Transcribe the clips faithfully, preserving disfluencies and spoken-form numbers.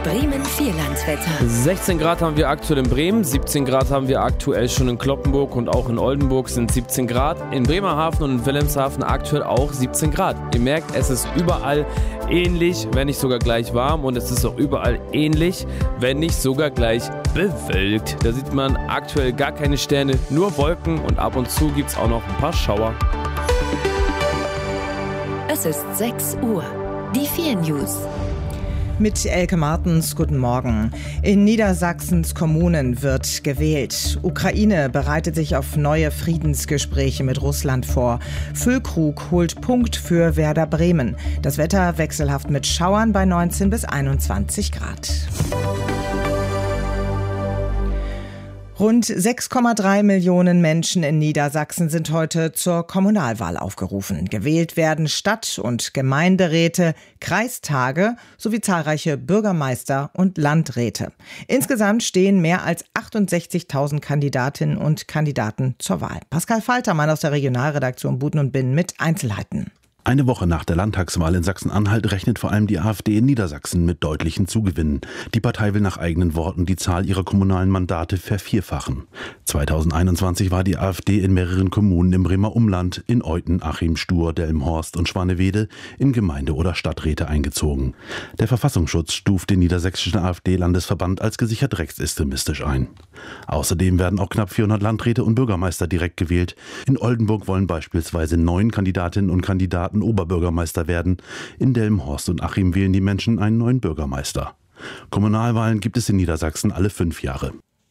Bremen Vierlandswetter. sechzehn Grad haben wir aktuell in Bremen, siebzehn Grad haben wir aktuell schon in Cloppenburg und auch in Oldenburg sind siebzehn Grad. In Bremerhaven und in Wilhelmshaven aktuell auch siebzehn Grad. Ihr merkt, es ist überall ähnlich, wenn nicht sogar gleich warm, und es ist auch überall ähnlich, wenn nicht sogar gleich bewölkt. Da sieht man aktuell gar keine Sterne, nur Wolken, und ab und zu gibt es auch noch ein paar Schauer. Es ist sechs Uhr. Die vier News. Mit Elke Martens, guten Morgen. In Niedersachsens Kommunen wird gewählt. Ukraine bereitet sich auf neue Friedensgespräche mit Russland vor. Füllkrug holt Punkt für Werder Bremen. Das Wetter wechselhaft mit Schauern bei neunzehn bis einundzwanzig Grad. Rund sechs Komma drei Millionen Menschen in Niedersachsen sind heute zur Kommunalwahl aufgerufen. Gewählt werden Stadt- und Gemeinderäte, Kreistage sowie zahlreiche Bürgermeister und Landräte. Insgesamt stehen mehr als achtundsechzigtausend Kandidatinnen und Kandidaten zur Wahl. Pascal Faltermann aus der Regionalredaktion Buten und Binnen mit Einzelheiten. Eine Woche nach der Landtagswahl in Sachsen-Anhalt rechnet vor allem die AfD in Niedersachsen mit deutlichen Zugewinnen. Die Partei will nach eigenen Worten die Zahl ihrer kommunalen Mandate vervierfachen. zweitausendeinundzwanzig war die AfD in mehreren Kommunen im Bremer Umland, in Euthen, Achim, Stur, Delmenhorst und Schwanewede, in Gemeinde- oder Stadträte eingezogen. Der Verfassungsschutz stuft den niedersächsischen AfD-Landesverband als gesichert rechtsextremistisch ein. Außerdem werden auch knapp vierhundert Landräte und Bürgermeister direkt gewählt. In Oldenburg wollen beispielsweise neun Kandidatinnen und Kandidaten Oberbürgermeister werden. In Delmenhorst und Achim wählen die Menschen einen neuen Bürgermeister. Kommunalwahlen gibt es in Niedersachsen alle fünf Jahre.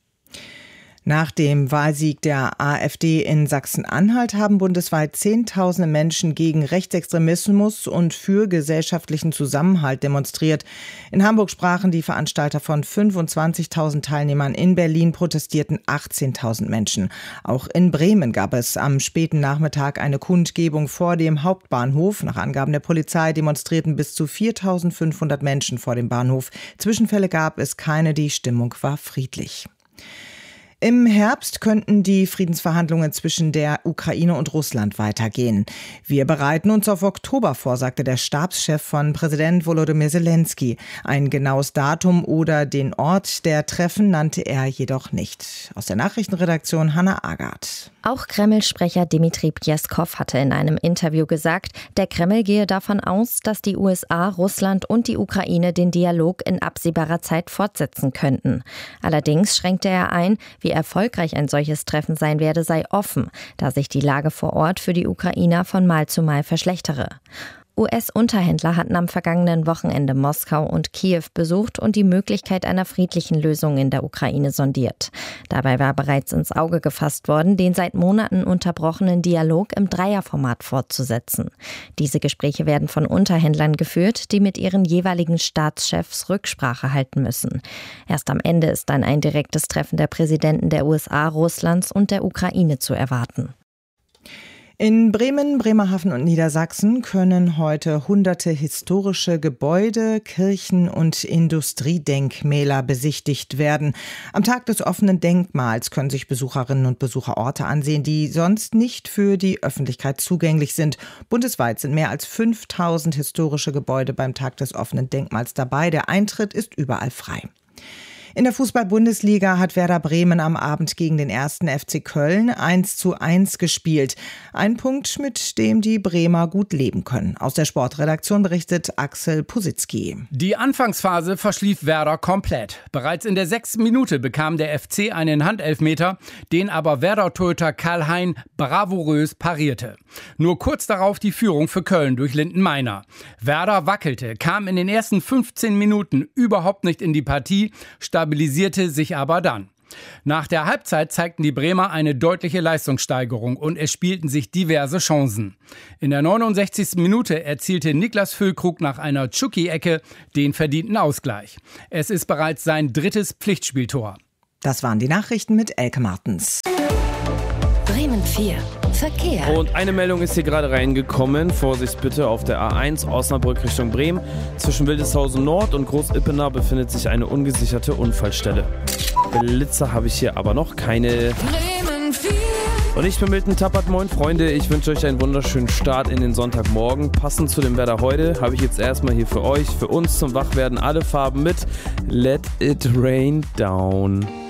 Nach dem Wahlsieg der AfD in Sachsen-Anhalt haben bundesweit Zehntausende Menschen gegen Rechtsextremismus und für gesellschaftlichen Zusammenhalt demonstriert. In Hamburg sprachen die Veranstalter von fünfundzwanzigtausend Teilnehmern. In Berlin protestierten achtzehntausend Menschen. Auch in Bremen gab es am späten Nachmittag eine Kundgebung vor dem Hauptbahnhof. Nach Angaben der Polizei demonstrierten bis zu viertausendfünfhundert Menschen vor dem Bahnhof. Zwischenfälle gab es keine, die Stimmung war friedlich. Im Herbst könnten die Friedensverhandlungen zwischen der Ukraine und Russland weitergehen. Wir bereiten uns auf Oktober vor, sagte der Stabschef von Präsident Volodymyr Zelensky. Ein genaues Datum oder den Ort der Treffen nannte er jedoch nicht. Aus der Nachrichtenredaktion Hanna Agard. Auch Kreml-Sprecher Dmitri Pjeskow hatte in einem Interview gesagt, der Kreml gehe davon aus, dass die U S A, Russland und die Ukraine den Dialog in absehbarer Zeit fortsetzen könnten. Allerdings schränkte er ein, wie erfolgreich ein solches Treffen sein werde, sei offen, da sich die Lage vor Ort für die Ukrainer von Mal zu Mal verschlechtere. U S-Unterhändler hatten am vergangenen Wochenende Moskau und Kiew besucht und die Möglichkeit einer friedlichen Lösung in der Ukraine sondiert. Dabei war bereits ins Auge gefasst worden, den seit Monaten unterbrochenen Dialog im Dreierformat fortzusetzen. Diese Gespräche werden von Unterhändlern geführt, die mit ihren jeweiligen Staatschefs Rücksprache halten müssen. Erst am Ende ist dann ein direktes Treffen der Präsidenten der U S A, Russlands und der Ukraine zu erwarten. In Bremen, Bremerhaven und Niedersachsen können heute hunderte historische Gebäude, Kirchen und Industriedenkmäler besichtigt werden. Am Tag des offenen Denkmals können sich Besucherinnen und Besucher Orte ansehen, die sonst nicht für die Öffentlichkeit zugänglich sind. Bundesweit sind mehr als fünftausend historische Gebäude beim Tag des offenen Denkmals dabei. Der Eintritt ist überall frei. In der Fußball-Bundesliga hat Werder Bremen am Abend gegen den ersten F C Köln eins zu eins gespielt. Ein Punkt, mit dem die Bremer gut leben können. Aus der Sportredaktion berichtet Axel Pusitzky. Die Anfangsphase verschlief Werder komplett. Bereits in der sechsten Minute bekam der F C einen Handelfmeter, den aber Werder-Torhüter Karl-Hein bravourös parierte. Nur kurz darauf die Führung für Köln durch Lindenmeiner. Werder wackelte, kam in den ersten fünfzehn Minuten überhaupt nicht in die Partie, stabilisierte sich aber dann. Nach der Halbzeit zeigten die Bremer eine deutliche Leistungssteigerung und es spielten sich diverse Chancen. In der neunundsechzigsten Minute erzielte Niklas Füllkrug nach einer Tschuki-Ecke den verdienten Ausgleich. Es ist bereits sein drittes Pflichtspieltor. Das waren die Nachrichten mit Elke Martens. Bremen vier. Verkehr. Und eine Meldung ist hier gerade reingekommen. Vorsicht bitte auf der A eins Osnabrück Richtung Bremen. Zwischen Wildeshausen Nord und Groß-Ippener befindet sich eine ungesicherte Unfallstelle. Blitzer habe ich hier aber noch keine. Bremen vier. Und ich bin Milton Tappert. Moin Freunde, ich wünsche euch einen wunderschönen Start in den Sonntagmorgen. Passend zu dem Wetter heute habe ich jetzt erstmal hier für euch, für uns zum Wachwerden alle Farben mit Let It Rain Down.